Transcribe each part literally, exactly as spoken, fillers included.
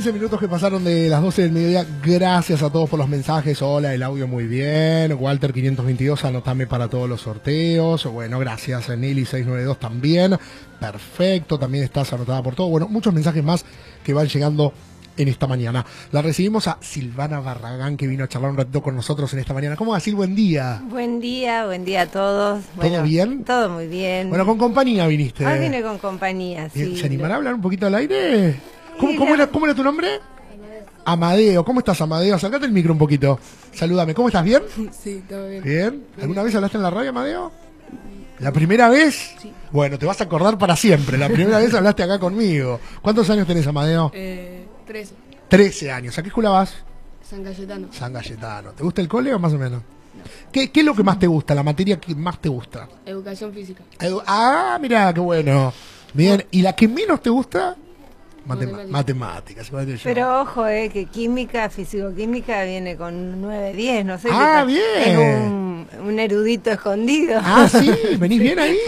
quince minutos que pasaron de las doce del mediodía. Gracias a todos por los mensajes. Hola, el audio muy bien. Walter quinientos veintidós, anotame para todos los sorteos. Bueno, gracias. Nelly seiscientos noventa y dos también. Perfecto, también estás anotada por todo. Bueno, muchos mensajes más que van llegando en esta mañana. La recibimos a Silvana Barragán, que vino a charlar un ratito con nosotros en esta mañana. ¿Cómo va, Sil? Buen día. Buen día, buen día a todos. ¿Todo bueno, bien? Todo muy bien. Bueno, con compañía viniste. Hoy vine con compañía, sí. ¿Se animará a hablar un poquito al aire? ¿Cómo, cómo, era, ¿Cómo era tu nombre? Amadeo. ¿Cómo estás, Amadeo? Acércate el micro un poquito. Salúdame. ¿Cómo estás? ¿Bien? Sí, todo bien. ¿Bien? ¿Alguna vez hablaste en la radio, Amadeo? ¿La primera vez? Sí. Bueno, te vas a acordar para siempre. La primera vez hablaste acá conmigo. ¿Cuántos años tenés, Amadeo? Eh, trece. trece años. ¿A qué escuela vas? San Cayetano. San Cayetano. ¿Te gusta el cole o más o menos? No. ¿Qué, ¿Qué es lo que más te gusta? ¿La materia que más te gusta? Educación física. Edu ah, mira, qué bueno. Bien. ¿Y la que menos te gusta? Matem matemáticas. matemáticas. Pero ojo, eh, que química, fisicoquímica viene con nueve diez, no sé. Ah, qué bien. Es un, un erudito escondido. Ah, sí, venís bien ahí.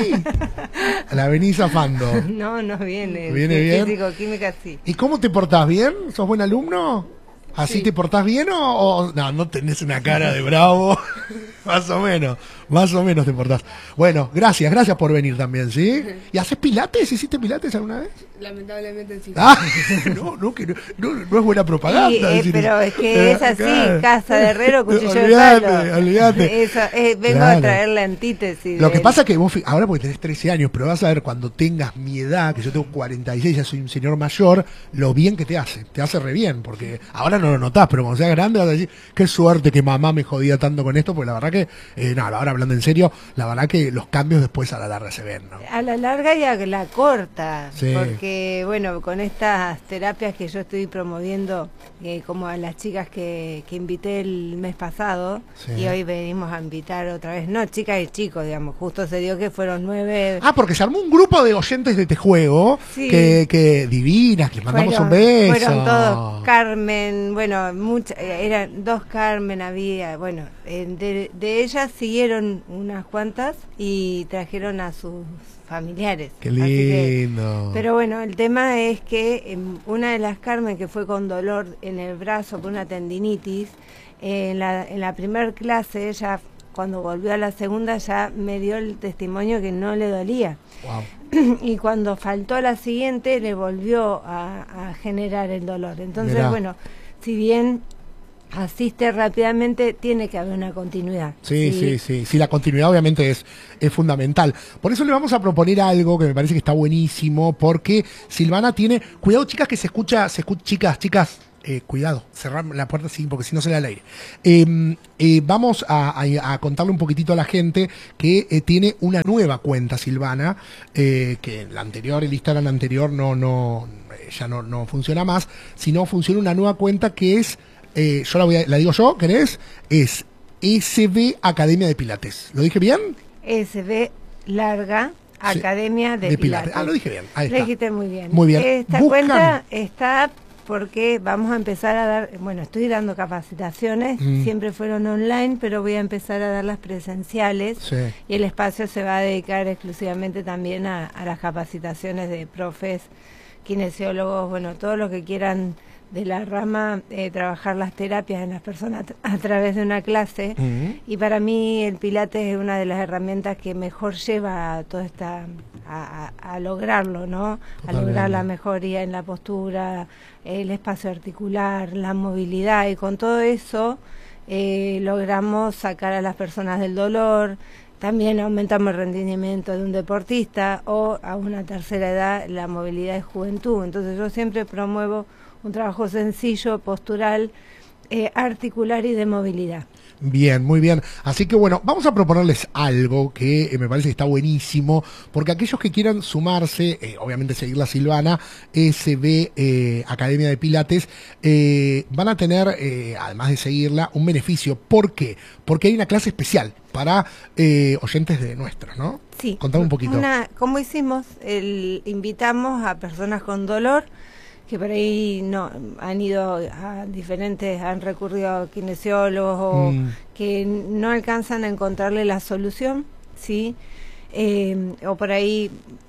La venís zafando. No, no viene. ¿Viene sí, bien? Fisicoquímica sí. ¿Y cómo te portás? ¿Bien? ¿Sos buen alumno? ¿Así Sí. te portás bien o, o no, no tenés una cara de bravo? Más o menos, más o menos te portás. Bueno, gracias, gracias por venir también, ¿sí? ¿Y haces pilates? ¿Hiciste pilates alguna vez? Lamentablemente sí. Ah, no, no, que no, no, no es buena propaganda. Sí, eh, decir pero eso. es que es así, Claro. casa de herrero, cuchillo de Olvídate, palo. olvídate. Eso, eh, vengo Claro. a traer la antítesis. Lo que del- pasa es que vos, fi- ahora porque tenés trece años, pero vas a ver cuando tengas mi edad, que yo tengo cuarenta y seis, ya soy un señor mayor, lo bien que te hace. Te hace re bien, porque ahora no lo notás, pero cuando seas grande vas a decir, qué suerte que mamá me jodía tanto con esto, porque la verdad que, eh, no, ahora hablando en serio, la verdad que los cambios después a la larga se ven, ¿no? A la larga y a la corta, Sí. porque bueno, con estas terapias que yo estoy promoviendo, eh, como a las chicas que, que invité el mes pasado, Sí. y hoy venimos a invitar otra vez, no chicas y chicos, digamos, justo se dio que fueron nueve. Ah, porque se armó un grupo de oyentes de este juego, Sí. que, que divinas, que les mandamos fueron, un beso. fueron todos, Carmen, bueno, mucha, eh, eran dos Carmen había, bueno, eh, de, de ellas siguieron unas cuantas y trajeron a sus familiares. Qué Así que- lindo. pero bueno, el tema es que eh, una de las Carmen que fue con dolor en el brazo por una tendinitis, eh, en la, en la primer clase, ella cuando volvió a la segunda ya me dio el testimonio que no le dolía. Wow. Y cuando faltó a la siguiente le volvió a, a generar el dolor. Entonces, Mirá. bueno, si bien asiste rápidamente, tiene que haber una continuidad. Sí, sí, sí, sí, la continuidad obviamente es, es fundamental. Por eso le vamos a proponer algo que me parece que está buenísimo, porque Silvana tiene, cuidado chicas que se escucha, se escucha, chicas, chicas, eh, cuidado, cerrar la puerta sí, porque si no se le da el aire. Eh, eh, vamos a, a, a contarle un poquitito a la gente que eh, tiene una nueva cuenta Silvana, eh, que la anterior, el Instagram anterior no, no, eh, ya no, no funciona más, sino funciona una nueva cuenta que es Eh, yo la, voy a, la digo yo, ¿querés? Es S B Academia de Pilates. ¿Lo dije bien? S B larga, Sí, Academia de, de Pilates. Pilates. Ah, lo dije bien. Ahí Lo está. dijiste muy bien. Muy bien. Esta Buscan- cuenta está porque vamos a empezar a dar, bueno, estoy dando capacitaciones, Mm. siempre fueron online, pero voy a empezar a dar las presenciales. Sí. Y el espacio se va a dedicar exclusivamente también a, a las capacitaciones de profes, kinesiólogos, bueno, todos los que quieran de la rama eh, trabajar las terapias en las personas a través de una clase. Mm. Y para mí el Pilates es una de las herramientas que mejor lleva a toda esta a, a, a lograrlo, ¿no? A Totalmente. lograr la mejoría en la postura, el espacio articular, la movilidad, y con todo eso eh, logramos sacar a las personas del dolor. También aumentamos el rendimiento de un deportista, o a una tercera edad la movilidad de juventud. Entonces yo siempre promuevo un trabajo sencillo, postural, eh, articular y de movilidad. Bien, muy bien. Así que bueno, vamos a proponerles algo que eh, me parece que está buenísimo, porque aquellos que quieran sumarse, eh, obviamente seguir la Silvana, S B eh, Academia de Pilates, eh, van a tener, eh, además de seguirla, un beneficio. ¿Por qué? Porque hay una clase especial para eh, oyentes de nuestros, ¿no? Sí. Contame un poquito. Una, como hicimos, el, invitamos a personas con dolor que por ahí no han ido a diferentes, han recurrido a kinesiólogos o Mm. que no alcanzan a encontrarle la solución, ¿sí? Eh, o por ahí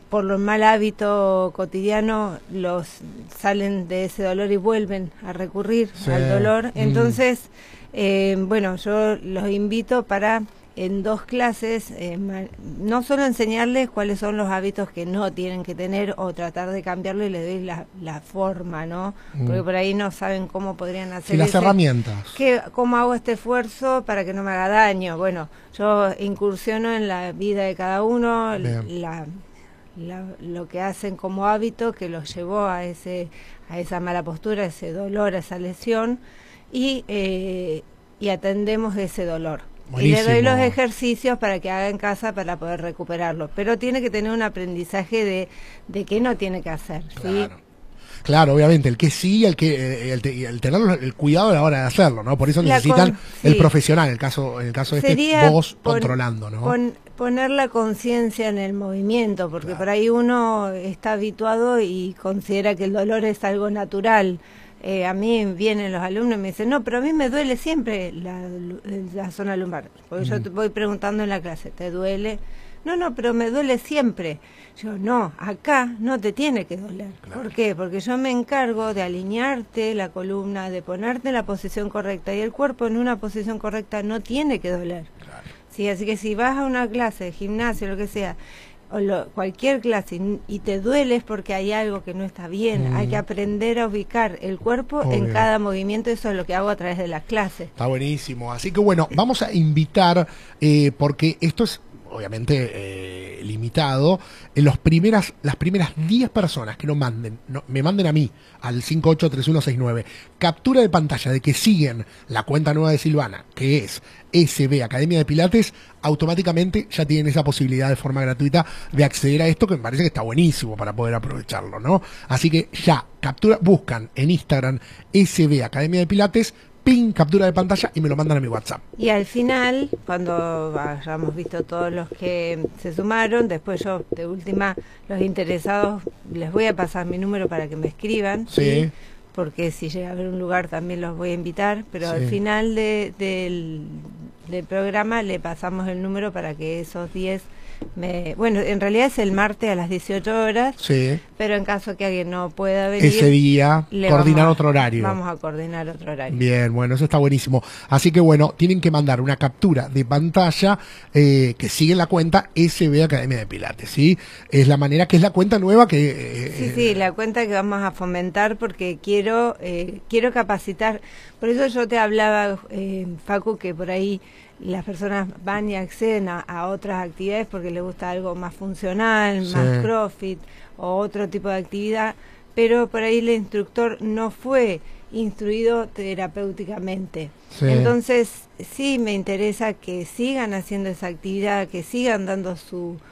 por lo mal hábito cotidiano los salen de ese dolor y vuelven a recurrir Sí. al dolor. Mm. Entonces, eh, bueno, yo los invito para en dos clases, eh, no solo enseñarles cuáles son los hábitos que no tienen que tener o tratar de cambiarlo y les doy la, la forma, ¿no? Mm. Porque por ahí no saben cómo podrían hacer Y las ese- herramientas. ¿Qué, ¿Cómo hago este esfuerzo para que no me haga daño? Bueno, yo incursiono en la vida de cada uno, Bien. la, la, lo que hacen como hábito que los llevó a ese a esa mala postura, a ese dolor, a esa lesión, y, eh, y atendemos ese dolor. Y le doy Buenísimo. los ejercicios para que haga en casa para poder recuperarlo. Pero tiene que tener un aprendizaje de, de qué no tiene que hacer, ¿sí? Claro. Claro, obviamente, el que sí, el que eh, el, te- el tener el cuidado a la hora de hacerlo, ¿no? Por eso La necesitan con- el sí. profesional, el caso, en el caso este, Sería vos pon- controlando, ¿no? pon- poner la conciencia en el movimiento, porque Claro. por ahí uno está habituado y considera que el dolor es algo natural. Eh, a mí vienen los alumnos y me dicen, no, pero a mí me duele siempre la, la zona lumbar. Porque yo Mm. te voy preguntando en la clase, ¿te duele? No, no, pero me duele siempre. Yo, no, acá no te tiene que doler. Claro. ¿Por qué? Porque yo me encargo de alinearte la columna, de ponerte en la posición correcta, y el cuerpo en una posición correcta no tiene que doler. Claro. Sí, así que si vas a una clase de gimnasio, lo que sea, o lo- cualquier clase, y, y te duele es porque hay algo que no está bien. Mm. Hay que aprender a ubicar el cuerpo en Obvio. cada movimiento. Eso es lo que hago a través de las clases. Está buenísimo. Así que bueno, vamos a invitar, eh, porque esto es obviamente eh, limitado, en los primeras, las primeras diez personas que nos manden, no, me manden a mí, al cinco ocho tres uno seis nueve, captura de pantalla de que siguen la cuenta nueva de Silvana, que es S B Academia de Pilates, automáticamente ya tienen esa posibilidad de forma gratuita de acceder a esto, que me parece que está buenísimo para poder aprovecharlo, ¿no? Así que ya, captura, buscan en Instagram S B Academia de Pilates, pin, captura de pantalla y me lo mandan a mi WhatsApp. Y al final, cuando hayamos visto todos los que se sumaron, después yo, de última, los interesados, les voy a pasar mi número para que me escriban. Sí. Porque si llega a haber un lugar también los voy a invitar, pero Sí. al final de, del, del programa le pasamos el número para que esos diez me... Bueno, en realidad es el martes a las dieciocho horas, Sí. pero en caso que alguien no pueda venir... Ese día, le coordinar vamos a- otro horario. Vamos a coordinar otro horario. Bien, bueno, eso está buenísimo. Así que bueno, tienen que mandar una captura de pantalla eh, que sigue la cuenta S B Academia de Pilates, ¿sí? Es la manera que es la cuenta nueva que... eh, Sí, sí, la cuenta que vamos a fomentar porque quiero eh, quiero capacitar. Por eso yo te hablaba, eh, Facu, que por ahí las personas van y acceden a, a otras actividades porque les gusta algo más funcional, Sí. más CrossFit o otro tipo de actividad, pero por ahí el instructor no fue instruido terapéuticamente. Sí. Entonces, sí me interesa que sigan haciendo esa actividad, que sigan dando su